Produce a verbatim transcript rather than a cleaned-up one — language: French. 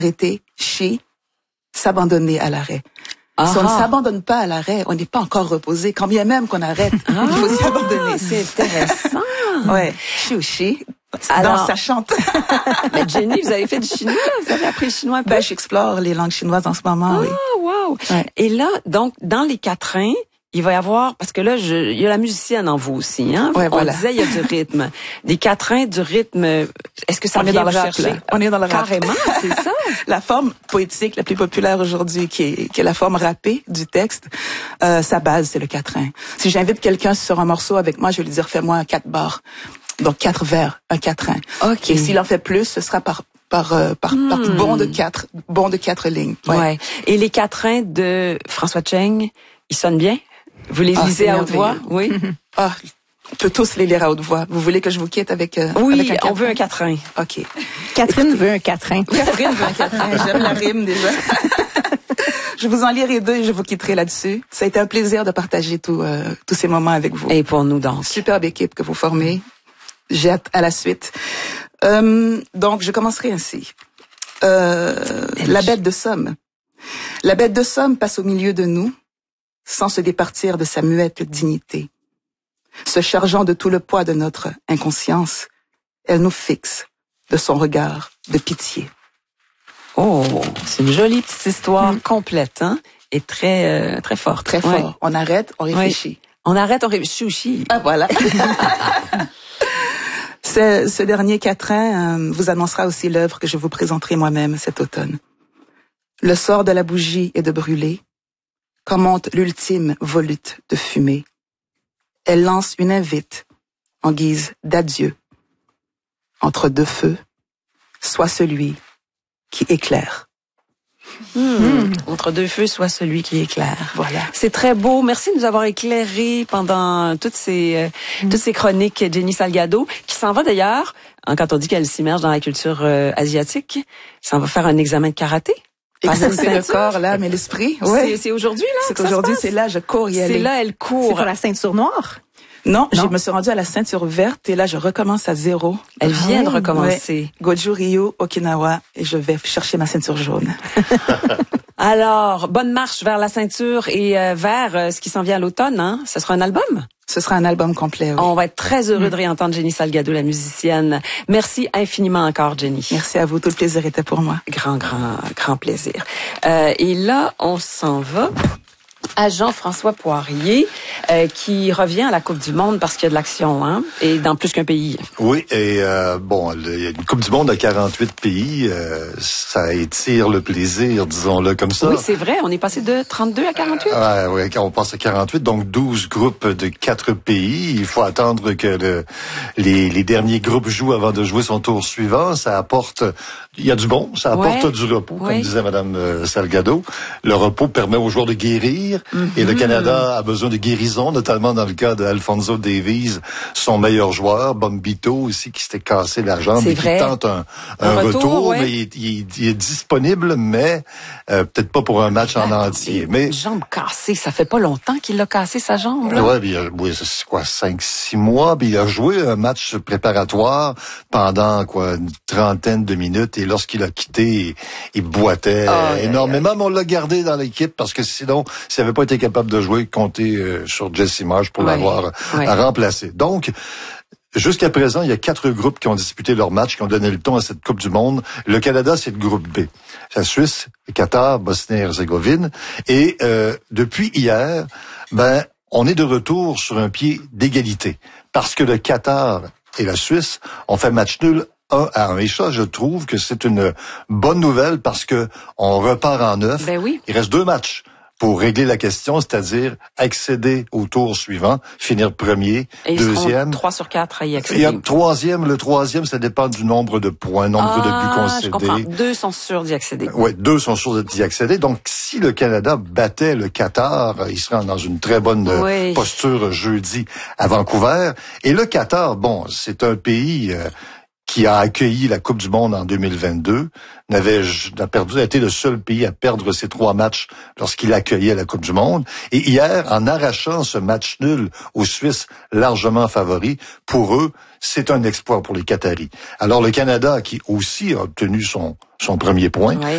arrêter, chi, s'abandonner à l'arrêt. Ah, si on ne s'abandonne pas à l'arrêt, on n'est pas encore reposé. Quand bien même qu'on arrête, ah, il faut s'abandonner. C'est intéressant. Ouais, chi ou chi. Alors, donc, ça chante. Mais Jenny, vous avez fait du chinois, vous avez appris le chinois un peu? Ben, j'explore les langues chinoises en ce moment, ah, oui. Wow. Ouais. Et là, donc, dans les quatrains, il va y avoir, parce que là, je, il y a la musicienne en vous aussi, hein? Ouais, On voilà. disait, il y a du rythme. Des quatrains, du rythme, est-ce que ça on vient est dans le chercher? rap, là. On est dans le rap. Carrément, c'est ça. La forme poétique la plus populaire aujourd'hui, qui est, qui est la forme rappée du texte, euh, sa base, c'est le quatrain. Si j'invite quelqu'un sur un morceau avec moi, je vais lui dire, fais-moi quatre barres. Donc, quatre vers, un quatrain. Okay. Et s'il en fait plus, ce sera par par euh, par, hmm. par bond de quatre, bond de quatre lignes. Ouais. ouais. Et les quatrains de François Cheng, ils sonnent bien? Vous les ah, lisez à haute voix? Oui. Ah, on peut tous les lire à haute voix. Vous voulez que je vous quitte avec euh, oui, avec un quatrain? On veut un quatrain. OK. Catherine Écoutez, veut un quatrain. Catherine veut un quatrain. J'aime la rime déjà. Je vous en lirai deux et je vous quitterai là-dessus. Ça a été un plaisir de partager tout, euh, tous ces moments avec vous. Et pour nous donc. Superbe équipe que vous formez. J'ai hâte à la suite. Euh, donc, je commencerai ainsi. Euh, la bête de Somme. La bête de Somme passe au milieu de nous, sans se départir de sa muette dignité. Se chargeant de tout le poids de notre inconscience, elle nous fixe de son regard de pitié. Oh, c'est une jolie petite histoire mmh. complète, hein, et très euh, très forte. Très fort. Ouais. On arrête, on réfléchit. Oui. On arrête, on réfléchit. Ah voilà. ce, ce dernier quatrain euh, vous annoncera aussi l'œuvre que je vous présenterai moi-même cet automne. Le sort de la bougie est de brûler, commente l'ultime volute de fumée. Elle lance une invite en guise d'adieu. Entre deux feux, soit celui qui éclaire. Mmh. Mmh. Entre deux feux, soit celui qui éclaire. Voilà. C'est très beau. Merci de nous avoir éclairés pendant toutes ces euh, mmh. toutes ces chroniques, Jenny Salgado, qui s'en va d'ailleurs, hein, quand on dit qu'elle s'immerge dans la culture euh, asiatique, s'en va faire un examen de karaté. Exercer le corps, l'âme et l'esprit. Ouais. C'est aujourd'hui là. C'est qu'aujourd'hui, c'est là, je cours y aller. C'est là, elle court. C'est pour la ceinture noire. Non, non, je me suis rendue à la ceinture verte et là, je recommence à zéro. Elle vient ah, de recommencer. Ouais. Goju Ryu, Okinawa, et je vais chercher ma ceinture jaune. Alors, bonne marche vers la ceinture et euh, vers euh, ce qui s'en vient à l'automne. Hein? Ce sera un album? Ce sera un album complet, oui. On va être très heureux mmh. de réentendre Jenny Salgado, la musicienne. Merci infiniment encore, Jenny. Merci à vous. Tout le plaisir était pour moi. Grand, grand, grand plaisir. Euh, et là, on s'en va à Jean-François Poirier, euh, qui revient à la Coupe du Monde parce qu'il y a de l'action, hein, et dans plus qu'un pays. Oui, et euh, bon, il y a une Coupe du Monde à quarante-huit pays, euh, ça étire le plaisir, disons-le comme ça. Oui, c'est vrai, on est passé de trente-deux à quarante-huit. Euh, oui, on passe à quarante-huit, donc douze groupes de quatre pays. Il faut attendre que le, les, les derniers groupes jouent avant de jouer son tour suivant. Ça apporte, il y a du bon, ça apporte ouais. du repos, comme ouais. disait Madame Salgado. Le repos permet aux joueurs de guérir. Mm-hmm. Et le Canada a besoin de guérison, notamment dans le cas d'Alphonso Davies, son meilleur joueur, Bombito aussi, qui s'était cassé la jambe et vrai. qui tente un, un, un retour, retour ouais. mais il, il, il est disponible, mais euh, peut-être pas pour un match en ah, entier. Mais une jambe cassée, ça fait pas longtemps qu'il a cassé sa jambe. Là. Ouais, puis, oui, c'est quoi, cinq, six mois, puis il a joué un match préparatoire pendant quoi une trentaine de minutes, et lorsqu'il a quitté, il, il boitait oh, énormément, yeah, yeah. mais on l'a gardé dans l'équipe parce que sinon, s'il avait pas été capable de jouer, compter euh, sur Jesse Marsh pour ouais, l'avoir ouais. remplacé. Donc, jusqu'à présent, il y a quatre groupes qui ont disputé leur match, qui ont donné le ton à cette Coupe du Monde. Le Canada, c'est le groupe B. La Suisse, le Qatar, Bosnie-Herzégovine. Et euh, depuis hier, ben, on est de retour sur un pied d'égalité. Parce que le Qatar et la Suisse ont fait match nul un à un. Et ça, je trouve que c'est une bonne nouvelle parce que on repart en neuf. Ben oui. Il reste deux matchs pour régler la question, c'est-à-dire accéder au tour suivant, finir premier, et deuxième. trois sur quatre à y accéder. Il y a le troisième, le troisième, ça dépend du nombre de points, nombre ah, de buts concédés. Je comprends. Deux sont sûrs d'y accéder. Oui, deux sont sûrs d'y accéder. Donc, si le Canada battait le Qatar, il serait dans une très bonne oui. posture jeudi à Vancouver. Et le Qatar, bon, c'est un pays euh, qui a accueilli la Coupe du Monde en deux mille vingt-deux, n'avait n'a perdu, a été le seul pays à perdre ses trois matchs lorsqu'il accueillait la Coupe du Monde. Et hier, en arrachant ce match nul aux Suisses largement favoris, pour eux, c'est un exploit pour les Qataris. Alors le Canada, qui aussi a obtenu son son premier point, oui.